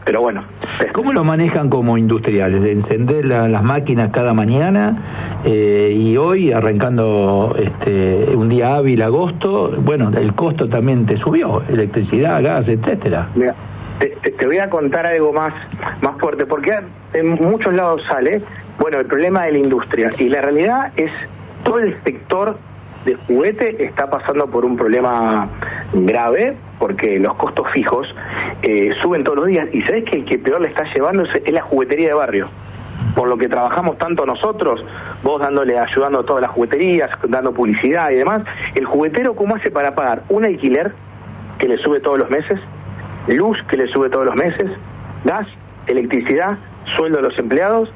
Pero bueno. ¿Cómo lo manejan como industriales? De encender las máquinas cada mañana y hoy arrancando un día hábil, agosto, bueno, el costo también te subió, electricidad, gas, etcétera. Mira, te voy a contar algo más fuerte, porque en muchos lados sale, bueno, el problema de la industria, y la realidad es todo el sector de juguete está pasando por un problema grave, porque los costos fijos suben todos los días, y sabés que el que peor le está llevando es la juguetería de barrio, por lo que trabajamos tanto nosotros, vos ayudando a todas las jugueterías, dando publicidad y demás. El juguetero, ¿cómo hace para pagar un alquiler que le sube todos los meses, luz que le sube todos los meses, gas, electricidad, sueldo de los empleados,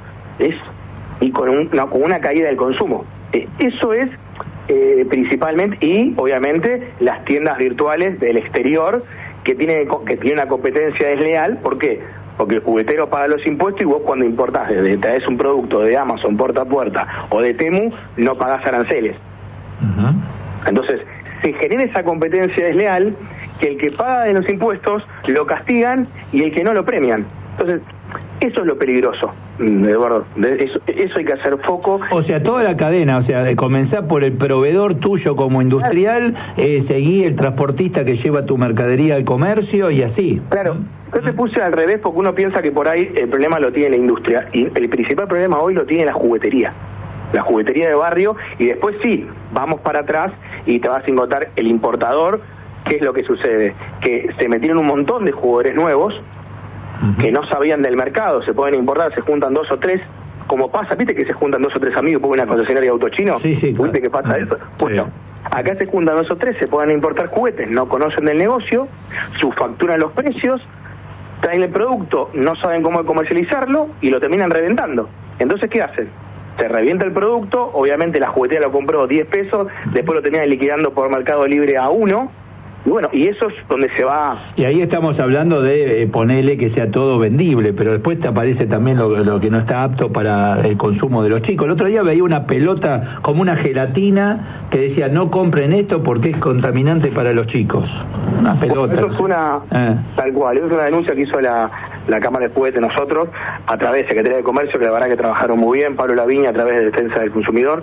y con una caída del consumo? Eso es principalmente, y obviamente las tiendas virtuales del exterior que tienen una competencia desleal. ¿Por qué? Porque el juguetero paga los impuestos, y vos cuando importás, traes un producto de Amazon puerta a puerta o de Temu, no pagás aranceles. Entonces se genera esa competencia desleal, que el que paga de los impuestos lo castigan y el que no lo premian. Entonces eso es lo peligroso, Eduardo. Eso hay que hacer foco. O sea, toda la cadena, o sea, de comenzar por el proveedor tuyo como industrial, seguir el transportista que lleva tu mercadería al comercio y así. Claro, yo te puse al revés porque uno piensa que por ahí el problema lo tiene la industria, y el principal problema hoy lo tiene la juguetería de barrio, y después sí, vamos para atrás y te vas a encontrar el importador. ¿Qué es lo que sucede? Que se metieron un montón de jugadores nuevos que no sabían del mercado, se pueden importar, se juntan 2 o 3, como pasa, ¿viste que se juntan 2 o 3 amigos por una concesionaria de auto chino? Sí, claro. ¿Viste que pasa eso? Bueno, acá se juntan 2 o 3, se pueden importar juguetes, no conocen del negocio, subfacturan los precios, traen el producto, no saben cómo comercializarlo y lo terminan reventando. Entonces, ¿qué hacen? Se revienta el producto, obviamente la juguetería lo compró 10 pesos, después lo tenían liquidando por Mercado Libre a 1, y bueno, y eso es donde se va. Y ahí estamos hablando de ponerle que sea todo vendible, pero después te aparece también lo que no está apto para el consumo de los chicos. El otro día veía una pelota como una gelatina que decía: no compren esto porque es contaminante para los chicos. Una pelota. Eso es tal cual, es una denuncia que hizo la Cámara de Juguete nosotros, a través de Secretaría de Comercio, que la verdad que trabajaron muy bien, Pablo Laviña a través de Defensa del Consumidor,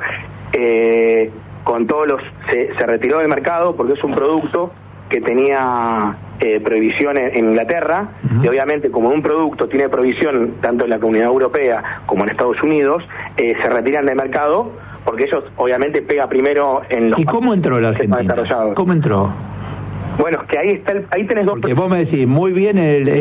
con todos se retiró del mercado porque es un producto que tenía prohibición en Inglaterra, y obviamente como un producto tiene prohibición tanto en la Comunidad Europea como en Estados Unidos, se retiran del mercado porque ellos obviamente pega primero en los... ¿Y cómo entró la Argentina? ¿Cómo entró? Bueno, que ahí tenés dos... Porque vos me decís, muy bien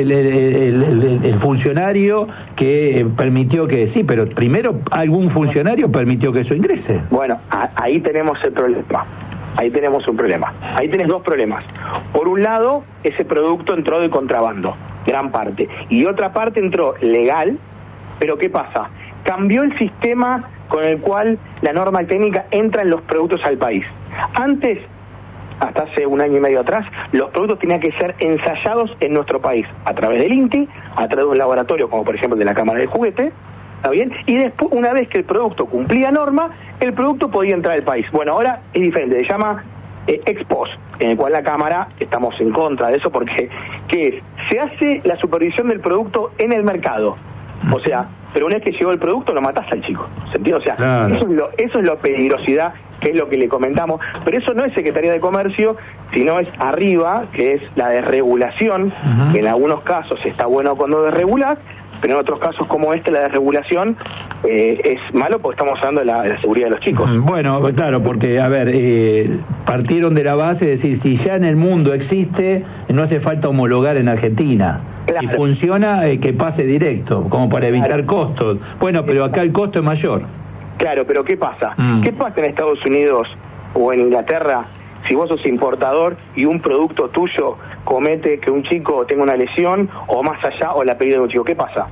el funcionario que permitió que... Sí, pero primero algún funcionario permitió que eso ingrese. Bueno, ahí tenemos el problema. Ahí tenemos un problema. Ahí tenés dos problemas. Por un lado, ese producto entró de contrabando, gran parte. Y otra parte entró legal, pero ¿qué pasa? Cambió el sistema con el cual la norma técnica entra en los productos al país. Antes, hasta hace 1 año y medio atrás, los productos tenían que ser ensayados en nuestro país, a través del INTI, a través de un laboratorio como por ejemplo el de la Cámara del Juguete, ¿está bien? Y después, una vez que el producto cumplía norma, el producto podía entrar al país. Bueno, ahora es diferente, se llama ex post, en el cual la Cámara estamos en contra de eso, porque ¿qué es? Se hace la supervisión del producto en el mercado, o sea, pero una vez que llegó el producto lo matás al chico, ¿sentido? O sea, claro. Eso es lo peligrosidad, que es lo que le comentamos, pero eso no es Secretaría de Comercio, sino es arriba, que es la desregulación, que en algunos casos está bueno cuando desregulás, pero en otros casos como la desregulación es malo porque estamos hablando de la seguridad de los chicos. Bueno, claro, porque, a ver, partieron de la base de decir, si ya en el mundo existe, no hace falta homologar en Argentina. Claro. Si funciona, que pase directo, como para evitar costos. Bueno, pero acá el costo es mayor. Claro, pero ¿qué pasa? ¿Qué pasa en Estados Unidos o en Inglaterra si vos sos importador y un producto tuyo comete que un chico tenga una lesión o más allá o la pérdida de un chico? ¿Qué pasa?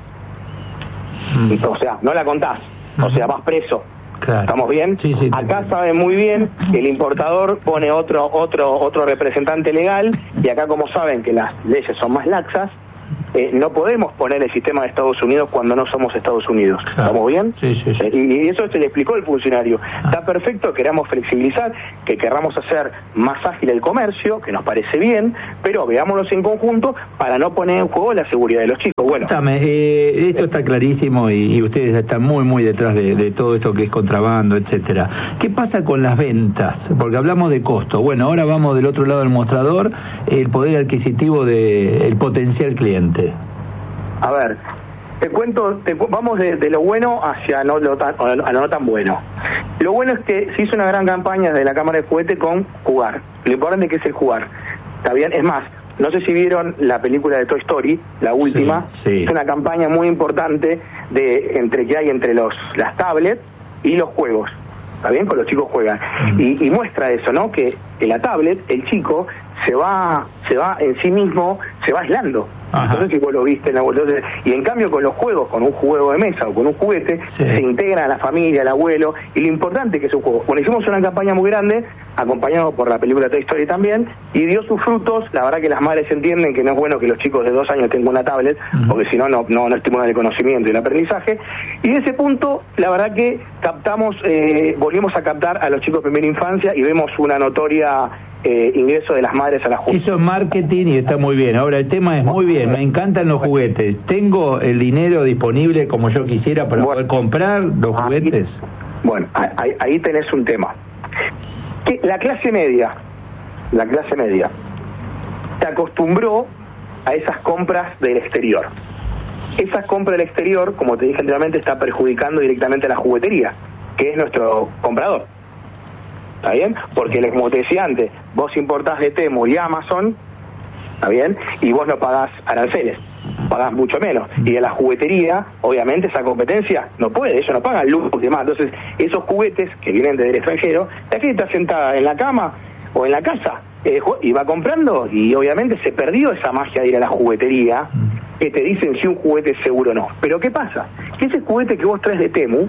O sea, no la contás, o sea, vas preso. Claro. ¿Estamos bien? Sí, sí, acá saben muy bien, el importador pone otro representante legal, y acá como saben que las leyes son más laxas, no podemos poner el sistema de Estados Unidos cuando no somos Estados Unidos. Claro. ¿Estamos bien? Sí. Y eso se le explicó el funcionario. Está perfecto, queramos flexibilizar, que querramos hacer más ágil el comercio, que nos parece bien, pero veámonos en conjunto para no poner en juego la seguridad de los chicos. Bueno, esto está clarísimo y ustedes están muy detrás de todo esto que es contrabando, etcétera. ¿Qué pasa con las ventas? Porque hablamos de costo. Bueno, ahora vamos del otro lado del mostrador, el poder adquisitivo del potencial cliente. A ver, vamos de lo bueno hacia a lo no tan bueno. Lo bueno es que se hizo una gran campaña de la Cámara de Juguete con jugar. Lo importante que es el jugar. ¿Está bien? Es más, no sé si vieron la película de Toy Story, la última. Sí. Es una campaña muy importante que hay entre las tablets y los juegos. ¿Está bien? Con los chicos juegan. Y muestra eso, ¿no? Que en la tablet el chico se va en sí mismo, se va aislando. Ajá. Entonces, que vos lo viste en la bolsa. Y en cambio con los juegos, con un juego de mesa o con un juguete, se integra a la familia, al abuelo, y lo importante que es un juego. Bueno, hicimos una campaña muy grande, acompañado por la película Toy Story también, y dio sus frutos. La verdad que las madres entienden que no es bueno que los chicos de 2 años tengan una tablet, porque si no estimulan el conocimiento y el aprendizaje. Y de ese punto, la verdad que volvimos a captar a los chicos de primera infancia y vemos una notoria ingreso de las madres a la justicia. Hizo marketing y está muy bien. Ahora el tema es muy bien, me encantan los juguetes. ¿Tengo el dinero disponible como yo quisiera para poder comprar los juguetes? Bueno, ahí tenés un tema. Que la clase media se acostumbró a esas compras del exterior. Esas compras del exterior, como te dije anteriormente, está perjudicando directamente a la juguetería, que es nuestro comprador. ¿Está bien? Porque, como te decía antes, vos importás de Temu y Amazon, ¿está bien? Y vos no pagás aranceles, pagás mucho menos. Y de la juguetería, obviamente, esa competencia no puede, ellos no pagan luz y demás. Entonces, esos juguetes que vienen del extranjero, la gente está sentada en la cama o en la casa y va comprando, y obviamente se perdió esa magia de ir a la juguetería, que te dicen si un juguete es seguro o no. Pero ¿qué pasa? Que ese juguete que vos traes de Temu,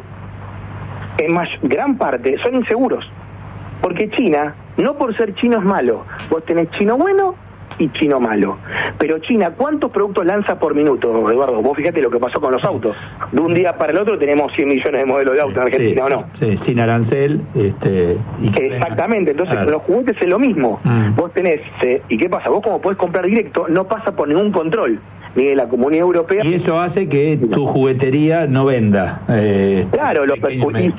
en gran parte, son inseguros. Porque China, no por ser chino es malo, vos tenés chino bueno y chino malo. Pero China, ¿cuántos productos lanza por minuto, Eduardo? Vos fíjate lo que pasó con los autos. De un día para el otro tenemos 100 millones de modelos de autos en Argentina, ¿o no? Sí, sin arancel. Exactamente, entonces con los juguetes es lo mismo. Vos tenés, ¿y qué pasa? Vos como podés comprar directo, no pasa por ningún control, ni de la Comunidad Europea. Y eso hace que tu juguetería no venda. Claro, lo perjudica.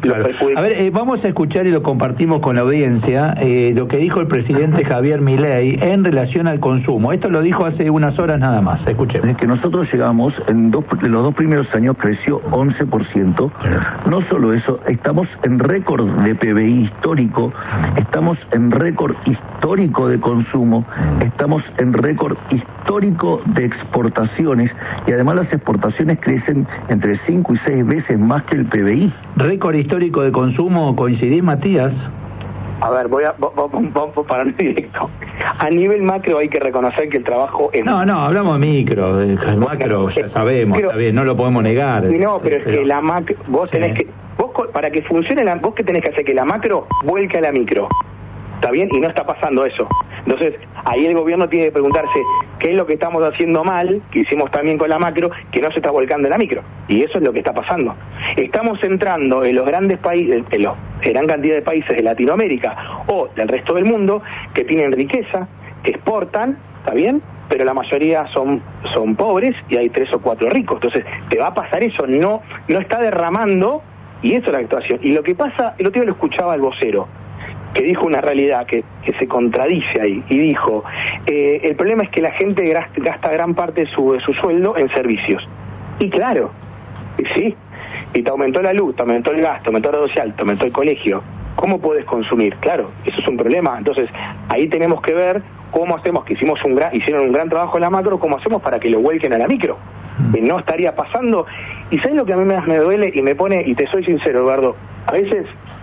A ver, vamos a escuchar y lo compartimos con la audiencia, lo que dijo el presidente Javier Milei en relación al consumo. Esto lo dijo hace unas horas nada más. Escuchemos. Es que nosotros llegamos, en los 2 primeros años creció 11%. No solo eso, estamos en récord de PBI histórico, estamos en récord histórico de consumo, estamos en récord histórico de exportaciones, y además las exportaciones crecen entre 5 y 6 veces más que el PBI. Récord histórico de consumo, ¿coincidís, Matías? A ver, vamos para el directo. A nivel macro hay que reconocer que el trabajo es... No, hablamos de micro, macro ya sabemos, está bien, no lo podemos negar. No, pero es que la macro, vos tenés que... para que funcione vos que tenés que hacer que la macro vuelque a la micro. ¿Está bien? Y no está pasando eso. Entonces, ahí el gobierno tiene que preguntarse qué es lo que estamos haciendo mal, que hicimos también con la macro, que no se está volcando en la micro. Y eso es lo que está pasando. Estamos entrando en los grandes países, en la gran cantidad de países de Latinoamérica o del resto del mundo, que tienen riqueza, que exportan, ¿está bien? Pero la mayoría son pobres y hay 3 o 4 ricos. Entonces, te va a pasar eso, no está derramando, y eso es la actuación. Y lo que pasa, el otro día lo escuchaba el vocero, que dijo una realidad que se contradice ahí, y dijo, el problema es que la gente gasta gran parte de su sueldo en servicios. Y claro, sí, y te aumentó la luz, te aumentó el gasto, te aumentó la social, te aumentó el colegio. ¿Cómo puedes consumir? Claro, eso es un problema. Entonces, ahí tenemos que ver cómo hacemos, que hicieron un gran trabajo en la macro, cómo hacemos para que lo vuelquen a la micro. No estaría pasando. ¿Y sabes lo que a mí más me duele y me pone, y te soy sincero, Eduardo, a veces...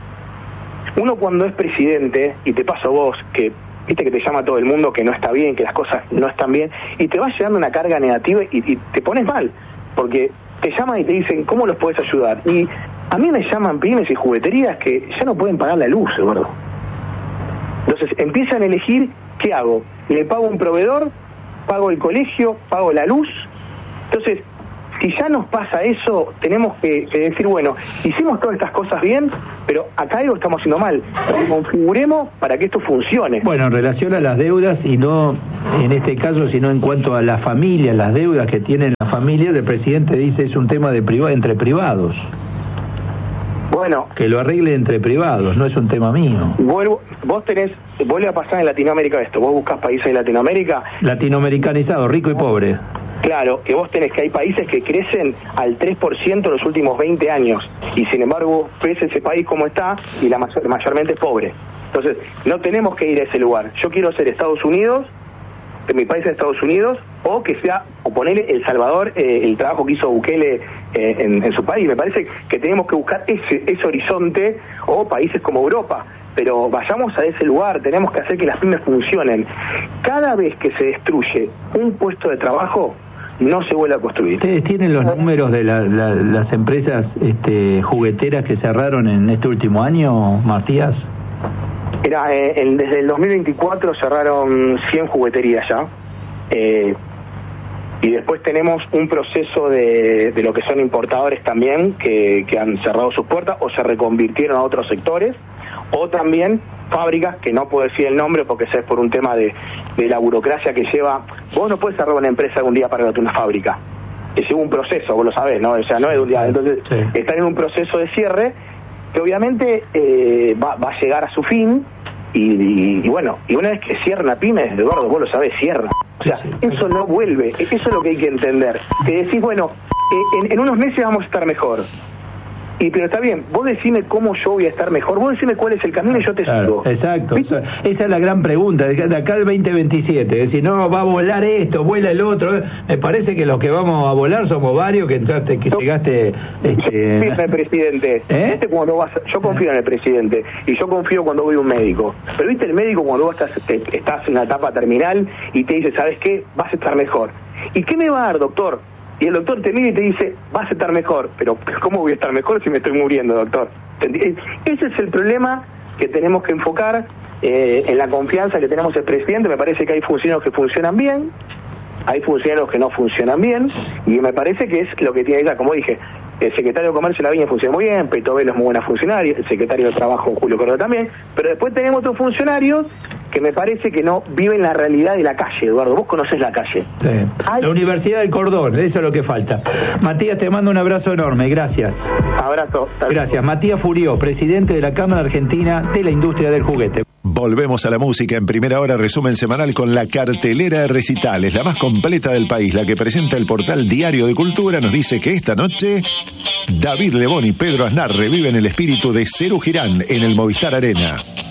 Uno cuando es presidente, y te paso vos, que viste que te llama todo el mundo que no está bien, que las cosas no están bien, y te va llevando una carga negativa y te pones mal, porque te llaman y te dicen, ¿cómo los podés ayudar? Y a mí me llaman pymes y jugueterías que ya no pueden pagar la luz, Eduardo. Entonces empiezan a elegir, ¿qué hago? ¿Le pago un proveedor pago el colegio, pago la luz. Entonces, si ya nos pasa eso, tenemos que decir, bueno, hicimos todas estas cosas bien, pero acá algo estamos haciendo mal. Configuremos para que esto funcione. Bueno, en relación a las deudas, y no en este caso, sino en cuanto a las familias, las deudas que tienen las familias, el presidente dice es un tema de entre privados. Bueno, que lo arregle entre privados, no es un tema mío. Vuelve a pasar en Latinoamérica esto. Vos buscás países de Latinoamérica. Latinoamericanizado, rico y pobre. Claro, que vos tenés que hay países que crecen al 3% en los últimos 20 años, y sin embargo ves ese país como está, y mayormente es pobre. Entonces, no tenemos que ir a ese lugar. Yo quiero ser Estados Unidos, que mi país es Estados Unidos, o que sea, o ponerle El Salvador, el trabajo que hizo Bukele en su país. Me parece que tenemos que buscar ese horizonte, o países como Europa. Pero vayamos a ese lugar, tenemos que hacer que las pymes funcionen. Cada vez que se destruye un puesto de trabajo, no se vuelve a construir. ¿Ustedes tienen los números de las empresas jugueteras que cerraron en este último año, Matías? Desde el 2024 cerraron 100 jugueterías ya. Y después tenemos un proceso de lo que son importadores también, que han cerrado sus puertas o se reconvirtieron a otros sectores, o también fábricas, que no puedo decir el nombre porque es por un tema de la burocracia que lleva. Vos no puedes cerrar una empresa de un día para otra, una fábrica. Es un proceso, vos lo sabés, ¿no? O sea, no es de un día. Entonces, sí, están en un proceso de cierre que obviamente va a llegar a su fin. Y bueno, y una vez que cierra una pyme, Eduardo, vos lo sabés, cierra. O sea, eso no vuelve. Eso es lo que hay que entender. Que decís, bueno, en unos meses vamos a estar mejor. Pero está bien, vos decime cómo yo voy a estar mejor, vos decime cuál es el camino y yo te sigo. Exacto, esa es la gran pregunta, de acá al 2027, es decir, no, va a volar esto, vuela el otro. Me parece que los que vamos a volar somos varios, que llegaste... Yo confío en el presidente. Yo confío en el presidente, y yo confío cuando voy a un médico. Pero viste el médico cuando vos estás en una etapa terminal y te dice, ¿sabes qué? Vas a estar mejor. ¿Y qué me va a dar, doctor? Y el doctor te mira y te dice, vas a estar mejor. Pero ¿cómo voy a estar mejor si me estoy muriendo, doctor? Ese es el problema que tenemos que enfocar en la confianza que tenemos el presidente. Me parece que hay funcionarios que funcionan bien, hay funcionarios que no funcionan bien, y me parece que es lo que tiene que, como dije, el secretario de Comercio Laviña funciona muy bien, Peito Velo es muy buena funcionaria, el secretario de Trabajo Julio Correa también, pero después tenemos otros funcionarios que me parece que no viven la realidad de la calle, Eduardo. Vos conocés la calle. Sí. La Universidad del Cordón, eso es lo que falta. Matías, te mando un abrazo enorme, gracias. Abrazo. Gracias. Matías Furió, presidente de la Cámara Argentina de la Industria del Juguete. Volvemos a la música en Primera Hora, resumen semanal con la cartelera de recitales, la más completa del país, la que presenta el portal Diario de Cultura. Nos dice que esta noche David Lebón y Pedro Aznar reviven el espíritu de Serú Girán en el Movistar Arena.